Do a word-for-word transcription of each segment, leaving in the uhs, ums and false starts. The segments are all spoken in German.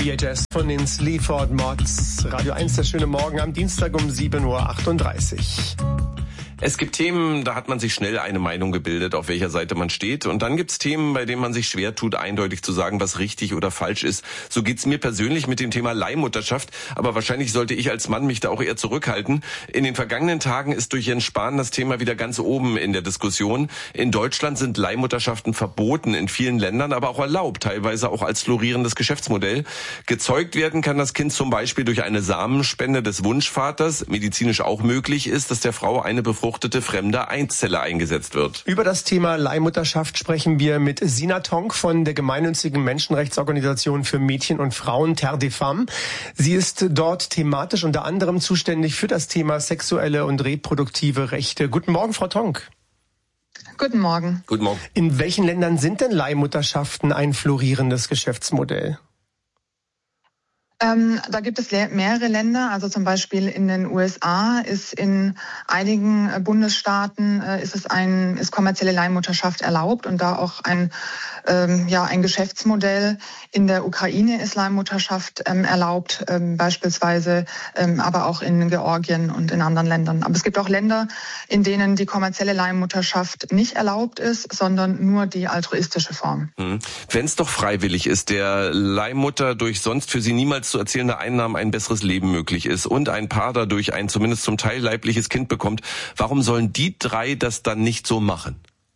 B H S von den Sleaford Mods. Radio eins, der schöne Morgen am Dienstag um sieben Uhr achtunddreißig. Es gibt Themen, da hat man sich schnell eine Meinung gebildet, auf welcher Seite man steht. Und dann gibt's Themen, bei denen man sich schwer tut, eindeutig zu sagen, was richtig oder falsch ist. So geht's mir persönlich mit dem Thema Leihmutterschaft. Aber wahrscheinlich sollte ich als Mann mich da auch eher zurückhalten. In den vergangenen Tagen ist durch Jens Spahn das Thema wieder ganz oben in der Diskussion. In Deutschland sind Leihmutterschaften verboten, in vielen Ländern aber auch erlaubt, teilweise auch als florierendes Geschäftsmodell. Gezeugt werden kann das Kind zum Beispiel durch eine Samenspende des Wunschvaters. Medizinisch auch möglich ist, dass der Frau eine befruchtete fremde Eizelle eingesetzt wird. Über das Thema Leihmutterschaft sprechen wir mit Sina Tonk von der gemeinnützigen Menschenrechtsorganisation für Mädchen und Frauen, Terre des Femmes. Sie ist dort thematisch unter anderem zuständig für das Thema sexuelle und reproduktive Rechte. Guten Morgen, Frau Tonk. Guten Morgen. Guten Morgen. In welchen Ländern sind denn Leihmutterschaften ein florierendes Geschäftsmodell? Ähm, da gibt es le- mehrere Länder, also zum Beispiel in den U S A ist in einigen äh, Bundesstaaten äh, ist es ein ist kommerzielle Leihmutterschaft erlaubt und da auch ein ähm, ja ein Geschäftsmodell. In der Ukraine ist Leihmutterschaft ähm, erlaubt, ähm, beispielsweise, ähm, aber auch in Georgien und in anderen Ländern. Aber es gibt auch Länder, in denen die kommerzielle Leihmutterschaft nicht erlaubt ist, sondern nur die altruistische Form. Hm. Wenn es doch freiwillig ist, der Leihmutter durch sonst für sie niemals zu erzielende Einnahmen ein besseres Leben möglich ist und ein Paar dadurch ein zumindest zum Teil leibliches Kind bekommt, warum sollen die drei das dann nicht so machen?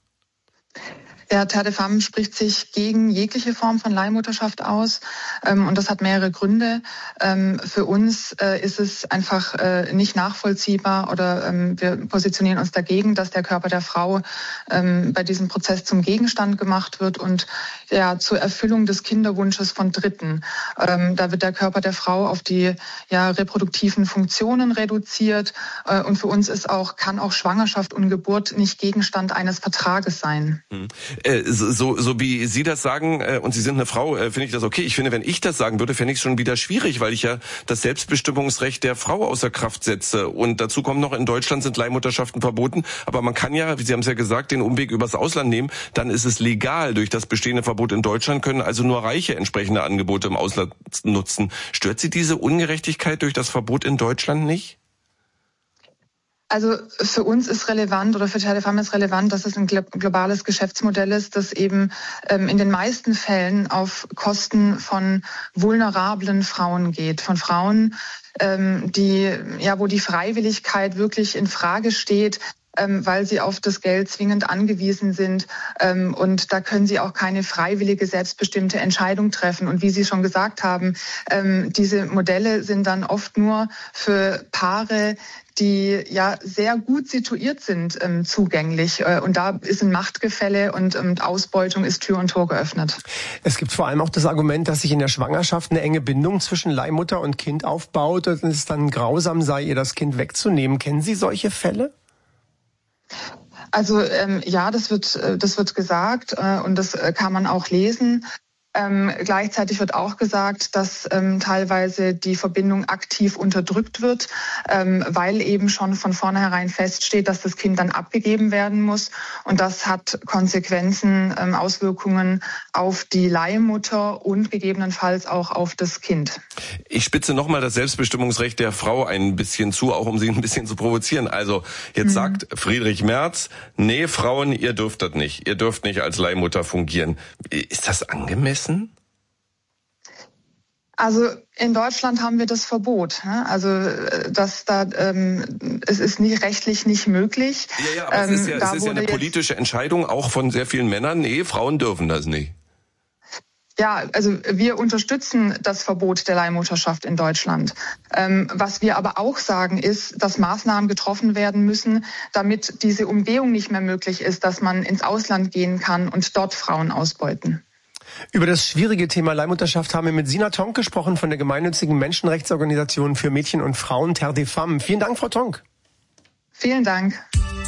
Der Terre des Femmes spricht sich gegen jegliche Form von Leihmutterschaft aus, ähm, und das hat mehrere Gründe. Ähm, für uns äh, ist es einfach äh, nicht nachvollziehbar oder ähm, wir positionieren uns dagegen, dass der Körper der Frau ähm, bei diesem Prozess zum Gegenstand gemacht wird und ja zur Erfüllung des Kinderwunsches von Dritten. Ähm, da wird der Körper der Frau auf die ja reproduktiven Funktionen reduziert, äh, und für uns ist auch kann auch Schwangerschaft und Geburt nicht Gegenstand eines Vertrages sein. Hm. Äh, so, so wie Sie das sagen, äh, und Sie sind eine Frau, äh, finde ich das okay. Ich finde, wenn ich das sagen würde, fände ich es schon wieder schwierig, weil ich ja das Selbstbestimmungsrecht der Frau außer Kraft setze. Und dazu kommt noch, in Deutschland sind Leihmutterschaften verboten. Aber man kann ja, wie Sie haben es ja gesagt, den Umweg übers Ausland nehmen. Dann ist es legal. Durch das bestehende Verbot in Deutschland können also nur Reiche entsprechende Angebote im Ausland nutzen. Stört Sie diese Ungerechtigkeit durch das Verbot in Deutschland nicht? Also für uns ist relevant oder für Terre des Femmes ist relevant, dass es ein globales Geschäftsmodell ist, das eben ähm, in den meisten Fällen auf Kosten von vulnerablen Frauen geht, von Frauen, ähm, die ja, wo die Freiwilligkeit wirklich in Frage steht, ähm, weil sie auf das Geld zwingend angewiesen sind, ähm, und da können sie auch keine freiwillige, selbstbestimmte Entscheidung treffen. Und wie Sie schon gesagt haben, ähm, diese Modelle sind dann oft nur für Paare, die ja sehr gut situiert sind, ähm, zugänglich. Äh, und da ist ein Machtgefälle und, und Ausbeutung ist Tür und Tor geöffnet. Es gibt vor allem auch das Argument, dass sich in der Schwangerschaft eine enge Bindung zwischen Leihmutter und Kind aufbaut und es dann grausam sei, ihr das Kind wegzunehmen. Kennen Sie solche Fälle? Also ähm, ja, das wird das wird gesagt äh, und das äh, kann man auch lesen. Ähm, gleichzeitig wird auch gesagt, dass ähm, teilweise die Verbindung aktiv unterdrückt wird, ähm, weil eben schon von vornherein feststeht, dass das Kind dann abgegeben werden muss. Und das hat Konsequenzen, ähm, Auswirkungen auf die Leihmutter und gegebenenfalls auch auf das Kind. Ich spitze nochmal das Selbstbestimmungsrecht der Frau ein bisschen zu, auch um sie ein bisschen zu provozieren. Also jetzt mhm. sagt Friedrich Merz, nee, Frauen, ihr dürft das nicht. Ihr dürft nicht als Leihmutter fungieren. Ist das angemessen? Also in Deutschland haben wir das Verbot. Also dass da ähm, es ist nicht rechtlich nicht möglich. Ja, ja, aber ähm, es ist ja, es ist ja eine politische Entscheidung auch von sehr vielen Männern. Nee, Frauen dürfen das nicht. Ja, also wir unterstützen das Verbot der Leihmutterschaft in Deutschland. Ähm, was wir aber auch sagen ist, dass Maßnahmen getroffen werden müssen, damit diese Umgehung nicht mehr möglich ist, dass man ins Ausland gehen kann und dort Frauen ausbeuten. Über das schwierige Thema Leihmutterschaft haben wir mit Sina Tonk gesprochen von der gemeinnützigen Menschenrechtsorganisation für Mädchen und Frauen, Terre des Femmes. Vielen Dank, Frau Tonk. Vielen Dank.